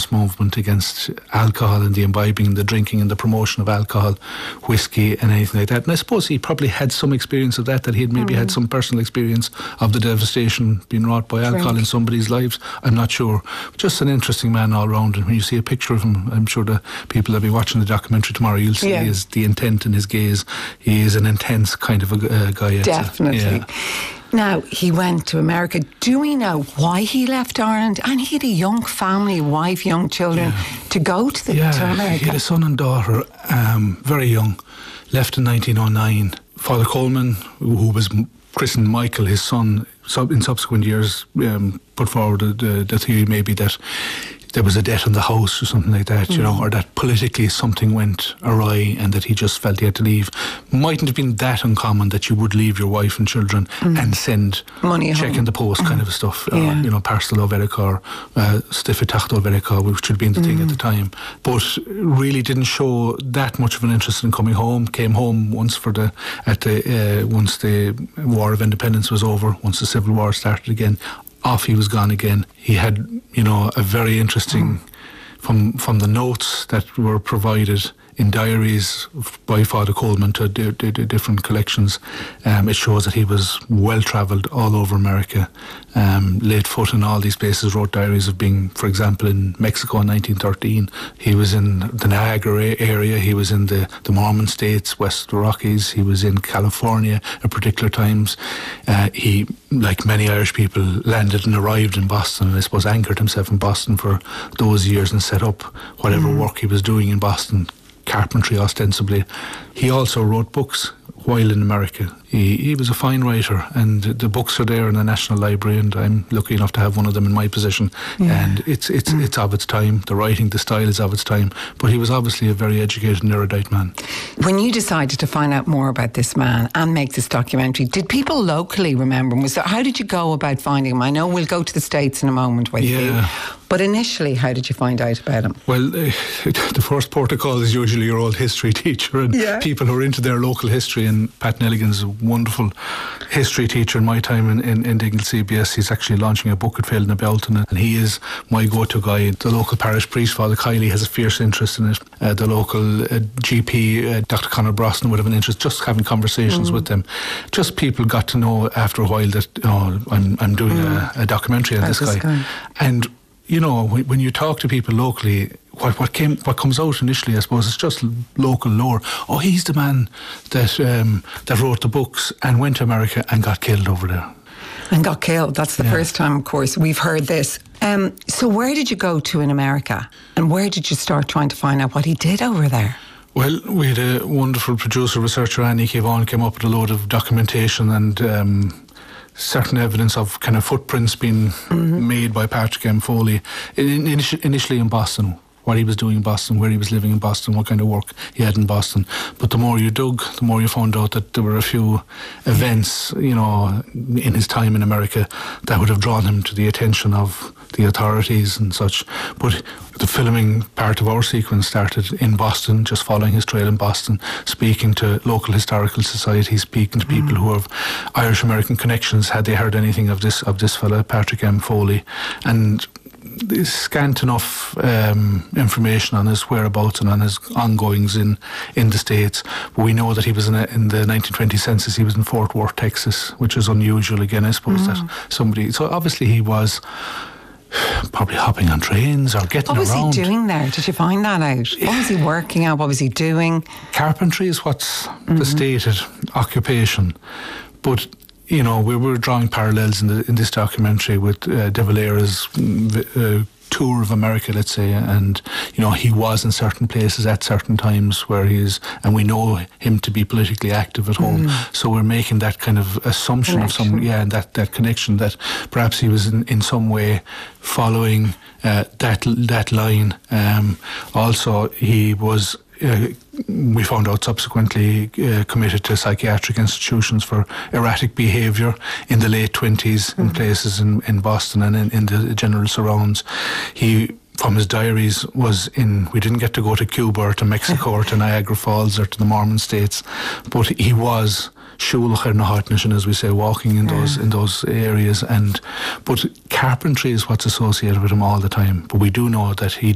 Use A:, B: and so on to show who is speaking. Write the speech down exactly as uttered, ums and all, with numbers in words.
A: mass movement against alcohol and the imbibing and the drinking and the promotion of alcohol, whiskey and anything like that. And I suppose he probably had some experience of that, that he had maybe mm. had some personal experience of the devastation being wrought by alcohol Drink. in somebody's lives. I'm not sure. Just an interesting man all round. And when you see a picture of him, I'm sure the people that will be watching the documentary tomorrow, you'll see yeah. his, the intent in his gaze. He is an intense kind of a uh, guy.
B: Definitely. Yeah. Now, he went to America. Do we know why he left Ireland? And he had a young family, wife, young children, yeah. to go to, the,
A: yeah,
B: to America.
A: He had a son and daughter, um, very young, left in nineteen oh nine. Father Coleman, who was christened Michael, his son, in subsequent years um, put forward the, the theory maybe that there was a debt on the house or something like that, you mm. know, or that politically something went awry and that he just felt he had to leave. Mightn't have been that uncommon that you would leave your wife and children mm. and send
B: money
A: check
B: home.
A: in the post mm. kind of stuff,
B: yeah.
A: or, you know, Parcel of Erica or uh, Stiffy of Erica, which would have been the mm. thing at the time. But really didn't show that much of an interest in coming home. Came home once for the at the uh, once the War of Independence was over, once the Civil War started again. Off he was gone again. He had, you know, a very interesting, mm. from from the notes that were provided in diaries by Father Coleman to d- d- d- different collections, um, it shows that he was well travelled all over America, um, laid foot in all these places, wrote diaries of being, for example, in Mexico in nineteen thirteen. He was in the Niagara area, he was in the, the Mormon states, west of the Rockies, he was in California at particular times. Uh, he, like many Irish people, landed and arrived in Boston, and I suppose anchored himself in Boston for those years and set up whatever mm. work he was doing in Boston. Carpentry ostensibly. He also wrote books while in America. He, he was a fine writer, and the books are there in the National Library, and I'm lucky enough to have one of them in my possession. Yeah. And it's it's mm. it's of its time. The writing, the style is of its time. But he was obviously a very educated and erudite man.
B: When you decided to find out more about this man and make this documentary, did people locally remember him? Was there, how did you go about finding him? I know we'll go to the States in a moment with
A: yeah.
B: you. But initially, how did you find out about him?
A: Well, uh, the first port of call is usually your old history teacher and yeah. people who are into their local history. And Pat Nelligan's a wonderful history teacher in my time in, in, in Dingle C B S. He's actually launching a book at Failing about, and he is my go-to guy. The local parish priest, Father Kiley, has a fierce interest in it. Uh, the local uh, G P, uh, Doctor Conor Brosnan, would have an interest just having conversations mm. with them. Just people got to know after a while that, oh, I'm, I'm doing mm. a, a documentary on this, this guy. guy. And you know, when you talk to people locally, what what came, what comes out initially, I suppose, is just local lore. Oh, he's the man that um, that wrote the books and went to America and got killed over there.
B: And got killed. That's the yeah. first time, of course, we've heard this. Um, so where did you go to in America? And where did you start trying to find out what he did over there?
A: Well, we had a wonderful producer, researcher, Annie Kevon, came up with a load of documentation and um, certain evidence of kind of footprints being mm-hmm. made by Patrick M. Foley, in, in, initially in Boston, what he was doing in Boston, where he was living in Boston, what kind of work he had in Boston. But the more you dug, the more you found out that there were a few events, you know, in his time in America that would have drawn him to the attention of the authorities and such. But the filming part of our sequence started in Boston, just following his trail in Boston, speaking to local historical societies, speaking to people mm. who have Irish-American connections, had they heard anything of this of this fella, Patrick M. Foley. And there's scant enough um, information on his whereabouts and on his ongoings in, in the States. But we know that he was in, a, in the nineteen twenty census, he was in Fort Worth, Texas, which is unusual again, I suppose, mm. that somebody... So obviously he was probably hopping on trains or getting around.
B: What was around. he doing there? Did you find that out? What was he working at? What was he doing?
A: Carpentry is what's mm-hmm. the stated occupation. But, you know, we were drawing parallels in, the, in this documentary with uh, De Valera's uh, tour of America, let's say, and, you know, he was in certain places at certain times where he is, and we know him to be politically active at home. Mm. So we're making that kind of assumption connection. of some, yeah, and that, that connection that perhaps he was in, in some way following uh, that that line. Um, also, he was. Uh, we found out subsequently uh, committed to psychiatric institutions for erratic behaviour in the late twenties mm-hmm. in places in, in Boston and in, in the general surrounds. He, from his diaries, was in, we didn't get to go to Cuba or to Mexico or to Niagara Falls or to the Mormon states, but he was Shulach na Hartnishan, as we say, walking in those yeah. in those areas. And but carpentry is what's associated with him all the time. But we do know that he